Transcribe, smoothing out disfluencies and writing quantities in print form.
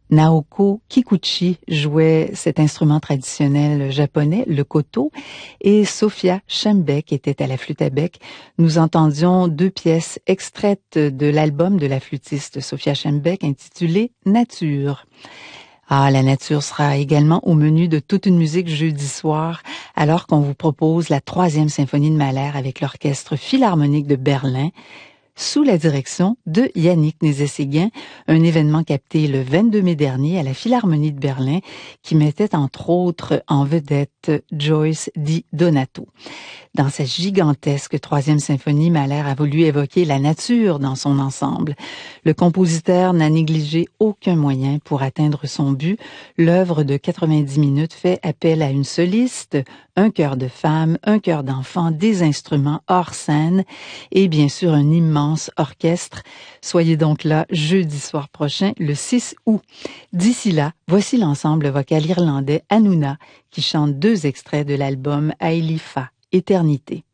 Naoko Kikuchi jouait cet instrument traditionnel japonais, le koto, et Sofia Schembeck était à la flûte à bec. Nous entendions deux pièces extraites de l'album de la flûtiste Sofia Schembeck intitulé Nature. Ah, la nature sera également au menu de toute une musique jeudi soir, alors qu'on vous propose la 3e symphonie de Mahler avec l'Orchestre Philharmonique de Berlin, sous la direction de Yannick Nézet-Séguin, un événement capté le 22 mai dernier à la Philharmonie de Berlin qui mettait entre autres en vedette Joyce Di Donato. Dans sa gigantesque 3e symphonie, Mahler a voulu évoquer la nature dans son ensemble. Le compositeur n'a négligé aucun moyen pour atteindre son but. L'œuvre de 90 minutes fait appel à une soliste, un chœur de femmes, un chœur d'enfants, des instruments hors scène et bien sûr un immense orchestre. Soyez donc là jeudi soir prochain, le 6 août. D'ici là, voici l'ensemble vocal irlandais Hanouna qui chante 2 extraits de l'album Ailifa, Éternité.